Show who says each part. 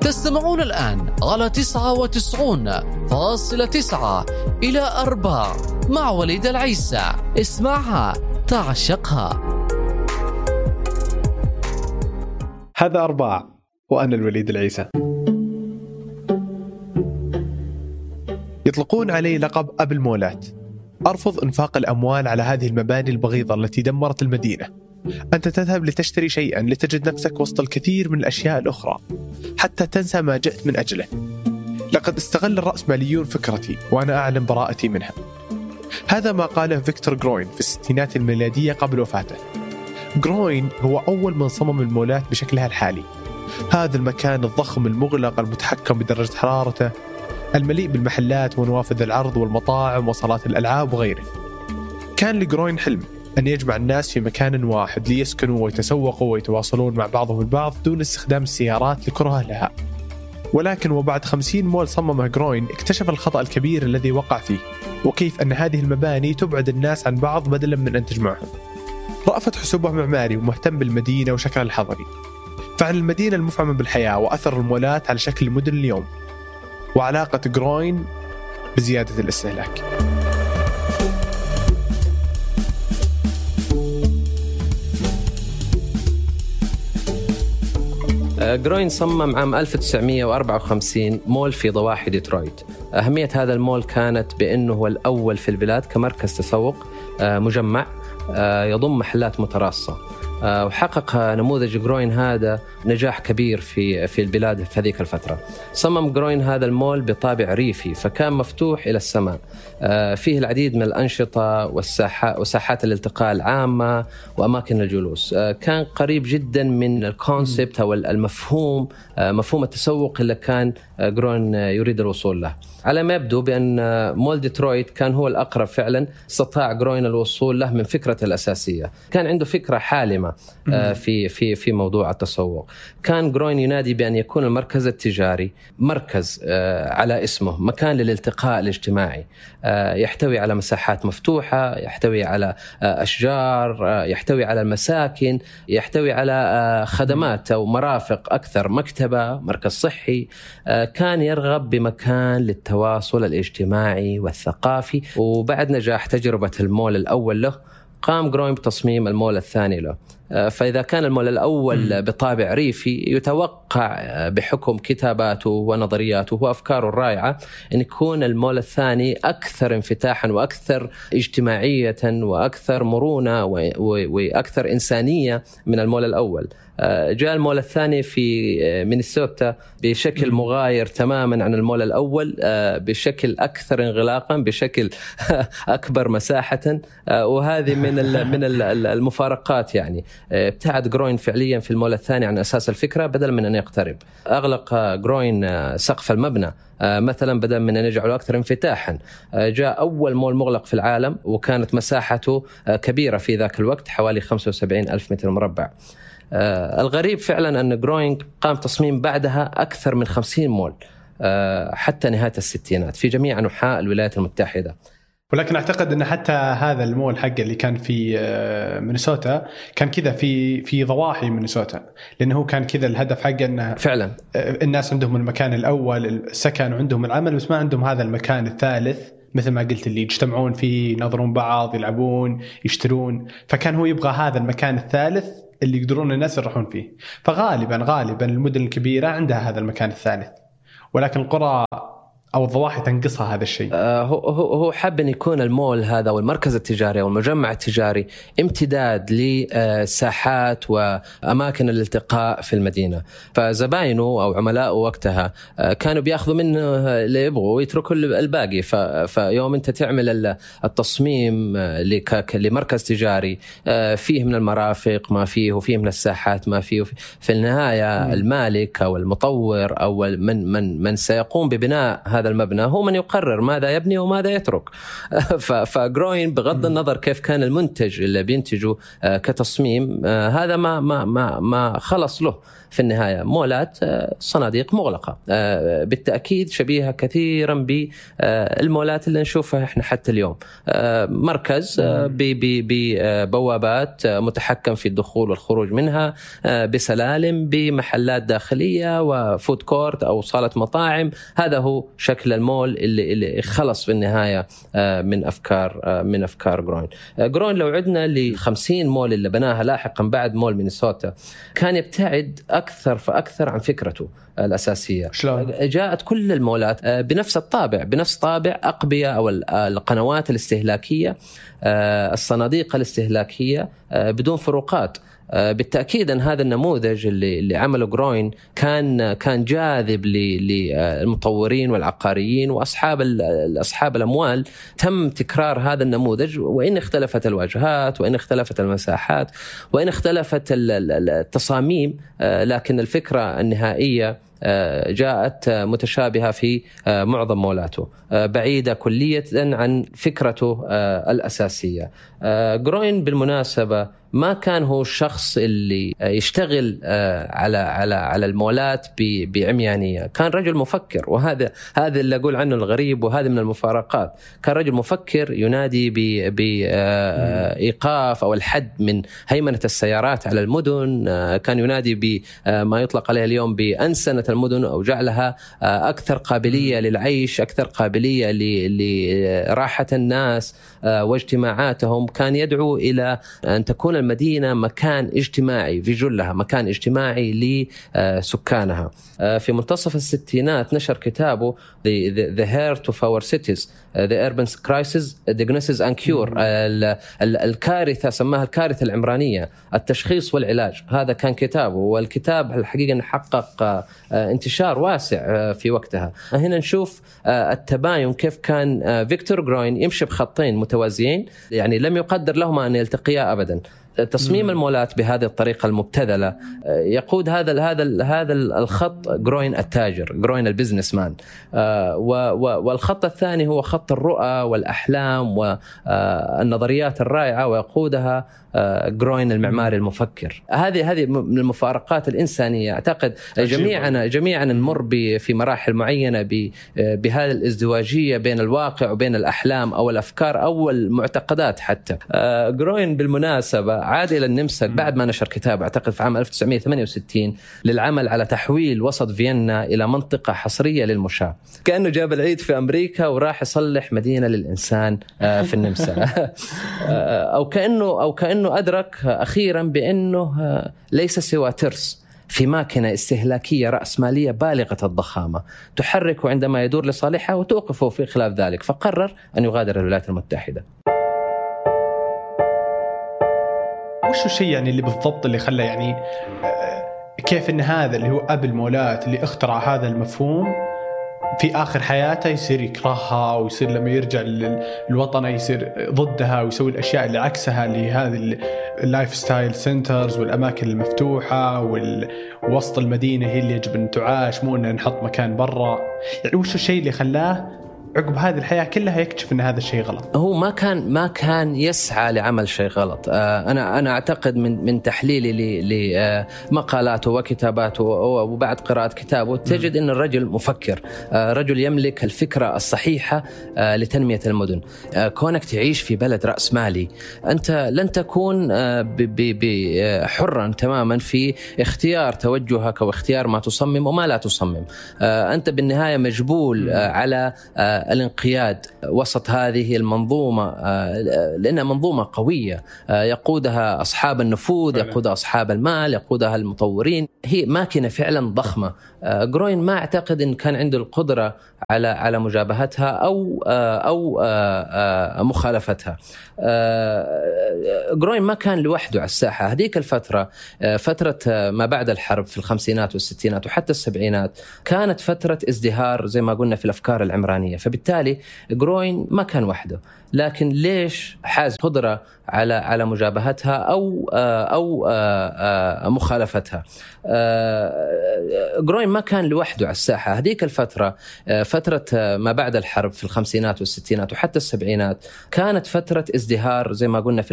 Speaker 1: تستمعون الآن على 99.9 إلى 4 مع وليد العيسى. اسمعها تعشقها.
Speaker 2: هذا 4 وأنا الوليد العيسى. يطلقون علي لقب أبو المولات. أرفض إنفاق الأموال على هذه المباني البغيضة التي دمرت المدينة. أنت تذهب لتشتري شيئا لتجد نفسك وسط الكثير من الأشياء الأخرى حتى تنسى ما جئت من أجله. لقد استغل الرأسماليون فكرتي وأنا أعلم براءتي منها. هذا ما قاله فيكتور غروين في الستينات الميلادية قبل وفاته. غروين هو أول من صمم المولات بشكلها الحالي. هذا المكان الضخم المغلق المتحكم بدرجة حرارته، المليء بالمحلات ونوافذ العرض والمطاعم وصالات الألعاب وغيره. كان لغروين حلم أن يجمع الناس في مكان واحد ليسكنوا ويتسوقوا ويتواصلون مع بعضهم البعض دون استخدام السيارات لكره لها. ولكن وبعد 50 مول صممه غروين اكتشف الخطأ الكبير الذي وقع فيه، وكيف أن هذه المباني تبعد الناس عن بعض بدلا من أن تجمعهم. رأفت حسوبه معماري ومهتم بالمدينة وشكلها الحضري، فعن المدينة المفعمة بالحياة وأثر المولات على شكل المدن اليوم، وعلاقة غروين بزيادة الاستهلاك.
Speaker 3: غروين صمم عام 1954 مول في ضواحي ديترويت. أهمية هذا المول كانت بأنه هو الأول في البلاد كمركز تسوق مجمع يضم محلات متراصة، وحقق نموذج غروين هذا نجاح كبير في البلاد في هذيك الفترة. صمم غروين هذا المول بطابع ريفي، فكان مفتوح إلى السماء، فيه العديد من الأنشطة وساحات الالتقاء العامة وأماكن الجلوس. كان قريب جدا من الكونسبت أو المفهوم، مفهوم التسوق اللي كان غروين يريد الوصول له. على ما يبدو بأن مول ديترويت كان هو الأقرب فعلا استطاع غروين الوصول له من فكرة الأساسية. كان عنده فكرة حالمة في موضوع التسوق. كان غروين ينادي بأن يكون المركز التجاري مركز على اسمه، مكان للالتقاء الاجتماعي، يحتوي على مساحات مفتوحة، يحتوي على أشجار، يحتوي على المساكن، يحتوي على خدمات أو مرافق أكثر، مكتبة، مركز صحي. كان يرغب بمكان للتواصل الاجتماعي والثقافي. وبعد نجاح تجربة المول الأول له، قام غروين بتصميم المول الثاني له. فإذا كان المول الأول بطابع ريفي، يتوقع بحكم كتاباته ونظرياته وأفكاره الرائعة أن يكون المول الثاني أكثر انفتاحا وأكثر اجتماعية وأكثر مرونة وأكثر إنسانية من المول الأول. جاء المول الثاني في مينيسوتا بشكل مغاير تماما عن المول الأول، بشكل أكثر انغلاقا، بشكل أكبر مساحة، وهذه من المفارقات. يعني ابتعد غروين فعليا في المول الثاني عن أساس الفكرة بدل من أن يقترب. أغلق غروين سقف المبنى مثلا بدل من أن يجعله أكثر انفتاحا. جاء أول مول مغلق في العالم، وكانت مساحته كبيرة في ذاك الوقت، حوالي 75,000 متر مربع. الغريب فعلا أن غروين قام تصميم بعدها أكثر من 50 مول حتى نهاية الستينات في جميع أنحاء الولايات المتحدة.
Speaker 2: ولكن أعتقد أن حتى هذا المول حقه اللي كان في مينيسوتا كان كذا في ضواحي مينيسوتا، لأنه كان كذا الهدف حقه أنه
Speaker 3: فعلا
Speaker 2: الناس عندهم المكان الأول السكن وعندهم العمل، بس ما عندهم هذا المكان الثالث مثل ما قلت اللي يجتمعون فيه، ينظرون بعض، يلعبون، يشترون. فكان هو يبغى هذا المكان الثالث اللي يقدرون الناس يروحون فيه. فغالبا المدن الكبيرة عندها هذا المكان الثالث، ولكن القرى أو الضواحي تنقصها هذا الشيء.
Speaker 3: هو حاب أن يكون المول هذا والمركز التجاري والمجمع التجاري امتداد لساحات وأماكن الالتقاء في المدينة. فزباينه أو عملاء وقتها كانوا بياخذوا منه اللي يبغوا ويتركوا الباقي. فيوم أنت تعمل التصميم لمركز تجاري فيه من المرافق ما فيه وفيه من الساحات ما فيه، في النهاية المالك أو المطور أو من سيقوم ببناء هذا المبنى هو من يقرر ماذا يبني وماذا يترك. فجروين بغض النظر كيف كان المنتج اللي بينتجه كتصميم، هذا ما خلص له في النهاية. مولات صناديق مغلقة بالتأكيد شبيهة كثيرا بالمولات اللي نشوفها إحنا حتى اليوم، مركز ببوابات متحكم في الدخول والخروج منها، بسلالم، بمحلات داخلية وفود كورت أو صالة مطاعم. هذا هو شكل المول اللي خلص في النهاية من أفكار جروين. جروين لو عدنا ل50 مول اللي بناها لاحقا بعد مول مينيسوتا، كان يبتعد أكثر فأكثر عن فكرته الأساسية.
Speaker 2: شلون؟
Speaker 3: جاءت كل المولات بنفس طابع أقبية أو القنوات الاستهلاكية، الصناديق الاستهلاكية بدون فروقات. بالتأكيد أن هذا النموذج اللي عمله جروين كان جاذب للمطورين والعقاريين وأصحاب الأموال. تم تكرار هذا النموذج، وإن اختلفت الواجهات، وإن اختلفت المساحات، وإن اختلفت التصاميم، لكن الفكرة النهائية جاءت متشابهة في معظم مولاته، بعيدة كلية عن فكرته الأساسية. جروين بالمناسبة ما كان هو الشخص اللي يشتغل على المولات بعميانية، كان رجل مفكر، وهذا اللي أقول عنه الغريب، وهذا من المفارقات. كان رجل مفكر ينادي بإيقاف أو الحد من هيمنة السيارات على المدن، كان ينادي بما يطلق عليه اليوم بأنسنة المدن، أو جعلها أكثر قابلية للعيش، أكثر قابلية لراحة الناس واجتماعاتهم. كان يدعو إلى أن تكون المدينة مكان اجتماعي، في جلها مكان اجتماعي لسكانها. في منتصف الستينات نشر كتابه The Heart of Our Cities, The Urban Crisis, Diagnosis and Cure، الكارثة، سماها الكارثة العمرانية، التشخيص والعلاج. هذا كان كتابه، والكتاب الحقيقة حقق انتشار واسع في وقتها. هنا نشوف التباين، كيف كان فيكتور جروين يمشي بخطين متوازيين، يعني لم يقدر لهما أن يلتقيا أبدا. تصميم المولات بهذه الطريقة المبتذلة يقود هذا الخط جروين التاجر، جروين البزنس مان، والخط الثاني هو خط الرؤى والأحلام والنظريات الرائعة، ويقودها جروين المعماري المفكر. هذه من المفارقات الإنسانية. أعتقد جميعا نمر في مراحل معينة بهذه الازدواجية بين الواقع وبين الأحلام أو الأفكار أو المعتقدات حتى. جروين بالمناسبة عاد إلى النمسا بعد ما نشر كتاب، أعتقد في عام 1968، للعمل على تحويل وسط فيينا إلى منطقة حصرية للمشاة. كأنه جاب العيد في أمريكا وراح يصلح مدينة للإنسان في النمسا. أو كأنه أدرك أخيرا بأنه ليس سوى ترس في ماكينة استهلاكية رأسمالية بالغة الضخامة، تحرك عندما يدور لصالحها وتوقفه في خلاف ذلك، فقرر أن يغادر الولايات المتحدة.
Speaker 2: وش الشيء يعني اللي بالضبط اللي خلى يعني كيف إن هذا اللي هو أبو المولات اللي اخترع هذا المفهوم في آخر حياته يصير يكرهها، ويصير لما يرجع للوطن يصير ضدها، ويسوي الأشياء اللي عكسها، لهذه اللايف ستايل سنترز والأماكن المفتوحة ووسط المدينة هي اللي يجب أن تعاش، مو أن نحط مكان برا. يعني وش الشيء اللي خلاه عقب هذه الحياة كلها يكتشف أن هذا الشيء غلط؟
Speaker 3: هو ما كان يسعى لعمل شيء غلط. أنا أعتقد من تحليلي لمقالاته وكتاباته وبعد قراءة كتابه تجد أن الرجل مفكر، رجل يملك الفكرة الصحيحة لتنمية المدن. كونك تعيش في بلد رأس مالي، أنت لن تكون حرا تماما في اختيار توجهك واختيار ما تصمم وما لا تصمم. أنت بالنهاية مجبول على الانقياد وسط هذه المنظومة، لأنها منظومة قوية يقودها أصحاب النفوذ، يقودها أصحاب المال، يقودها المطورين. هي ماكينة فعلا ضخمة. جروين ما أعتقد أن كان عنده القدرة على مجابهتها أو مخالفتها. جروين ما كان لوحده على الساحة. هذيك الفترة فترة ما بعد الحرب في الخمسينات والستينات وحتى السبعينات كانت فترة ازدهار زي ما قلنا في الأفكار العمرانية، فبالتالي جروين ما كان وحده. لكن ليش حاز قدرة على مجابهتها أو مخالفتها؟ جروين ما كان لوحده على الساحة. هذيك الفترة فترة ما بعد الحرب في الخمسينات والستينات وحتى السبعينات كانت فترة ازدهار زي ما قلنا في